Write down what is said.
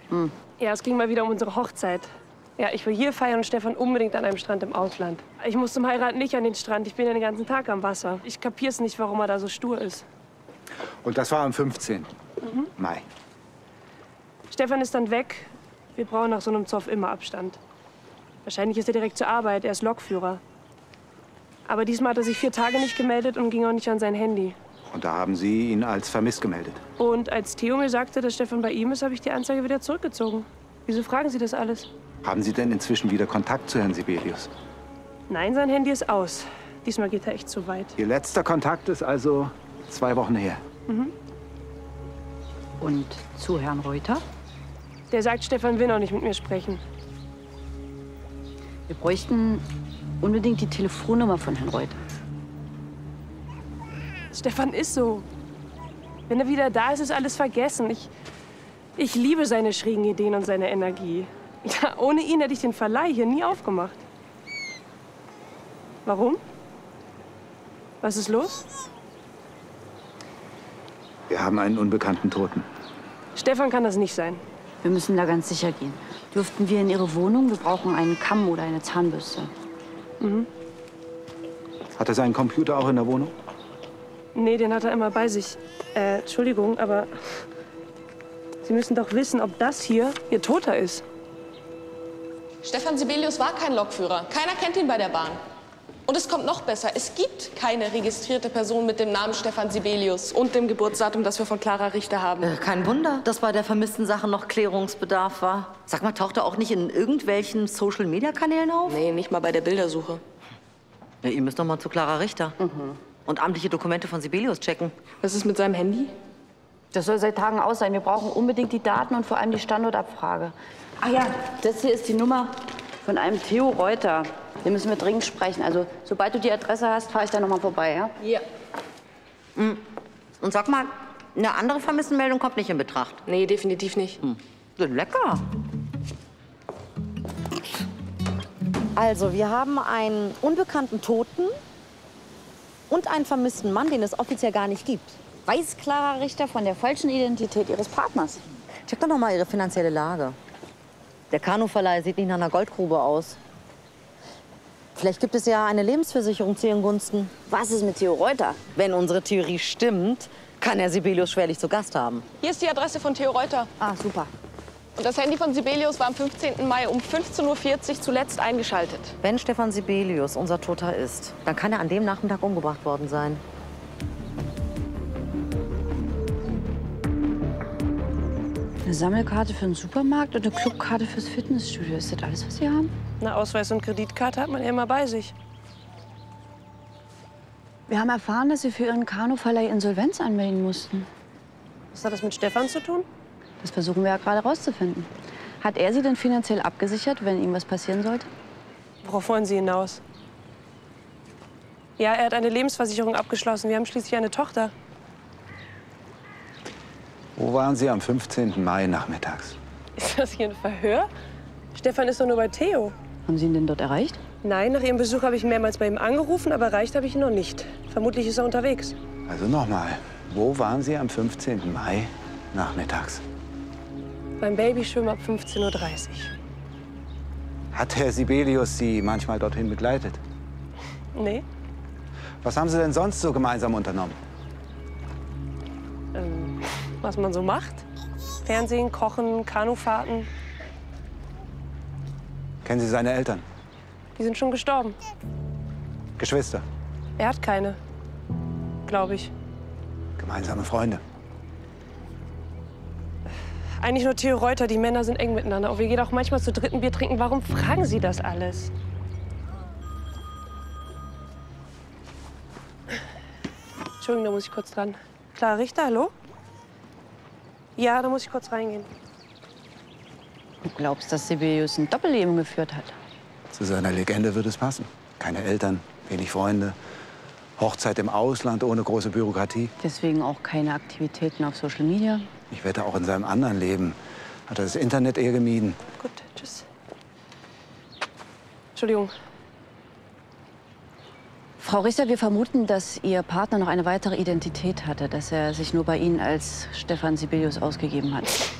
Ja, es ging mal wieder um unsere Hochzeit. Ja, ich will hier feiern und Stefan unbedingt an einem Strand im Ausland. Ich muss zum Heiraten nicht an den Strand. Ich bin ja den ganzen Tag am Wasser. Ich kapier's nicht, warum er da so stur ist. Und das war am 15. Mai. Stefan ist dann weg. Wir brauchen nach so einem Zoff immer Abstand. Wahrscheinlich ist er direkt zur Arbeit. Er ist Lokführer. Aber diesmal hat er sich 4 Tage nicht gemeldet und ging auch nicht an sein Handy. Und da haben Sie ihn als vermisst gemeldet? Und als Theo mir sagte, dass Stefan bei ihm ist, habe ich die Anzeige wieder zurückgezogen. Wieso fragen Sie das alles? Haben Sie denn inzwischen wieder Kontakt zu Herrn Sibelius? Nein, sein Handy ist aus. Diesmal geht er echt zu weit. Ihr letzter Kontakt ist also 2 Wochen her. Und zu Herrn Reuter? Der sagt, Stefan will noch nicht mit mir sprechen. Wir bräuchten unbedingt die Telefonnummer von Herrn Reuter. Stefan ist so. Wenn er wieder da ist, ist alles vergessen. Ich liebe seine schrägen Ideen und seine Energie. Ja, ohne ihn hätte ich den Verleih hier nie aufgemacht. Warum? Was ist los? Wir haben einen unbekannten Toten. Stefan kann das nicht sein. Wir müssen da ganz sicher gehen. Dürften wir in Ihre Wohnung? Wir brauchen einen Kamm oder eine Zahnbürste. Hat er seinen Computer auch in der Wohnung? Nee, den hat er immer bei sich. Entschuldigung, aber Sie müssen doch wissen, ob das hier Ihr Toter ist. Stefan Sibelius war kein Lokführer. Keiner kennt ihn bei der Bahn. Und es kommt noch besser. Es gibt keine registrierte Person mit dem Namen Stefan Sibelius und dem Geburtsdatum, das wir von Clara Richter haben. Kein Wunder, dass bei der vermissten Sache noch Klärungsbedarf war. Sag mal, taucht er auch nicht in irgendwelchen Social-Media-Kanälen auf? Nee, nicht mal bei der Bildersuche. Ja, ihr müsst doch mal zu Clara Richter. Und amtliche Dokumente von Sibelius checken. Was ist mit seinem Handy? Das soll seit Tagen aus sein. Wir brauchen unbedingt die Daten und vor allem die Standortabfrage. Ah ja, das hier ist die Nummer von einem Theo Reuter. Den müssen wir dringend sprechen. Also, sobald du die Adresse hast, fahre ich da noch mal vorbei, ja? Ja. Und sag mal, eine andere Vermisstenmeldung kommt nicht in Betracht. Nee, definitiv nicht. Lecker. Also, wir haben einen unbekannten Toten und einen vermissten Mann, den es offiziell gar nicht gibt. Weiß Clara Richter von der falschen Identität ihres Partners? Check doch noch mal Ihre finanzielle Lage. Der Kanuverleih sieht nicht nach einer Goldgrube aus. Vielleicht gibt es ja eine Lebensversicherung zu Ihren Gunsten. Was ist mit Theo Reuter? Wenn unsere Theorie stimmt, kann Herr Sibelius schwerlich zu Gast haben. Hier ist die Adresse von Theo Reuter. Ah, super. Und das Handy von Sibelius war am 15. Mai um 15:40 Uhr zuletzt eingeschaltet. Wenn Stefan Sibelius unser Toter ist, dann kann er an dem Nachmittag umgebracht worden sein. Eine Sammelkarte für den Supermarkt und eine Clubkarte fürs Fitnessstudio. Ist das alles, was Sie haben? Eine Ausweis und Kreditkarte hat man ja immer bei sich. Wir haben erfahren, dass Sie für Ihren Kanuverleih Insolvenz anmelden mussten. Was hat das mit Stefan zu tun? Das versuchen wir ja gerade rauszufinden. Hat er Sie denn finanziell abgesichert, wenn ihm was passieren sollte? Worauf wollen Sie hinaus? Ja, er hat eine Lebensversicherung abgeschlossen. Wir haben schließlich eine Tochter. Wo waren Sie am 15. Mai nachmittags? Ist das hier ein Verhör? Stefan ist doch nur bei Theo. Haben Sie ihn denn dort erreicht? Nein, nach Ihrem Besuch habe ich mehrmals bei ihm angerufen, aber erreicht habe ich ihn noch nicht. Vermutlich ist er unterwegs. Also nochmal, wo waren Sie am 15. Mai nachmittags? Beim Babyschwimmen ab 15:30 Uhr. Hat Herr Sibelius Sie manchmal dorthin begleitet? Nee. Was haben Sie denn sonst so gemeinsam unternommen? Was man so macht. Fernsehen, Kochen, Kanufahrten. Kennen Sie seine Eltern? Die sind schon gestorben. Geschwister? Er hat keine. Glaube ich. Gemeinsame Freunde? Eigentlich nur Theo Reuter. Die Männer sind eng miteinander. Und wir gehen auch manchmal zu dritten Bier trinken. Warum fragen Sie das alles? Entschuldigung, da muss ich kurz dran. Clara Richter, hallo? Ja, da muss ich kurz reingehen. Du glaubst, dass Sibelius ein Doppelleben geführt hat? Zu seiner Legende würde es passen. Keine Eltern, wenig Freunde, Hochzeit im Ausland ohne große Bürokratie. Deswegen auch keine Aktivitäten auf Social Media? Ich wette, auch in seinem anderen Leben hat er das Internet eher gemieden. Gut, tschüss. Entschuldigung. Frau Richter, wir vermuten, dass Ihr Partner noch eine weitere Identität hatte, dass er sich nur bei Ihnen als Stefan Sibelius ausgegeben hat.